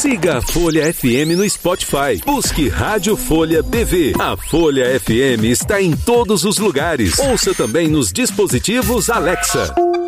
Siga a Folha FM no Spotify. Busque Rádio Folha BV. A Folha FM está em todos os lugares. Ouça também nos dispositivos Alexa.